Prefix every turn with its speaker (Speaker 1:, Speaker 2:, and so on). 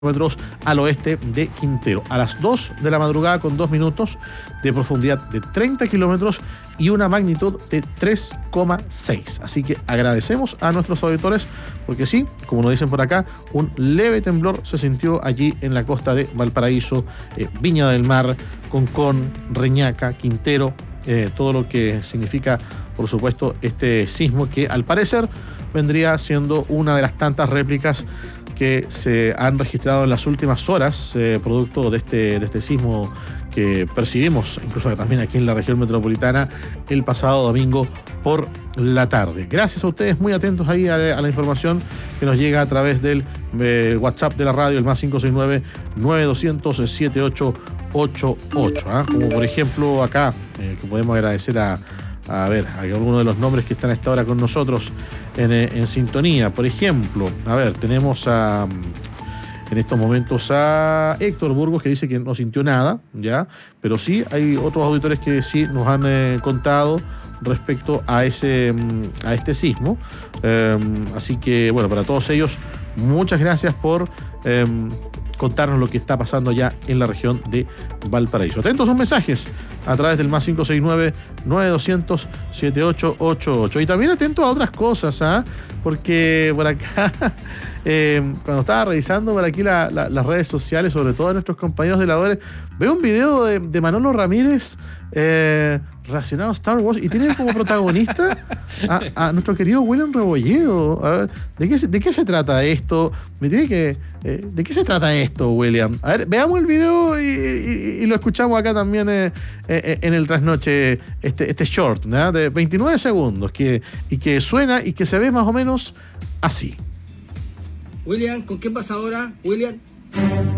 Speaker 1: kilómetros al oeste de Quintero. A las 2 de la madrugada con 2 minutos, de profundidad de 30 kilómetros y una magnitud de 3,6. Así que agradecemos a nuestros auditores porque sí, como nos dicen por acá, un leve temblor se sintió allí en la costa de Valparaíso, Viña del Mar, Concón, Reñaca, Quintero, todo lo que significa, por supuesto, este sismo que al parecer vendría siendo una de las tantas réplicas que se han registrado en las últimas horas, producto de este sismo que percibimos, incluso también aquí en la región metropolitana, el pasado domingo por la tarde. Gracias a ustedes, muy atentos ahí a la información que nos llega a través del WhatsApp de la radio, el más 569-9200-7888. Como por ejemplo acá, que podemos agradecer a algunos de los nombres que están a esta hora con nosotros en sintonía. Por ejemplo, tenemos en estos momentos a Héctor Burgos, que dice que no sintió nada, ¿ya? Pero sí, hay otros auditores que sí nos han contado respecto a este sismo. Así que, bueno, para todos ellos, muchas gracias por contarnos lo que está pasando ya en la región de Valparaíso. Atentos a sus mensajes a través del más 569-9200-7888. Y también atentos a otras cosas, porque por acá, cuando estaba revisando por aquí las redes sociales, sobre todo de nuestros compañeros de labores, veo un video de Manolo Ramírez relacionado a Star Wars y tiene como protagonista a nuestro querido William Rebolledo. A ver, ¿de qué se trata esto? ¿De qué se trata esto, William? A ver, veamos el video y lo escuchamos acá también en el trasnoche, este short, ¿no? De 29 segundos, que suena y que se ve más o menos así.
Speaker 2: William, ¿con qué pasa ahora? William.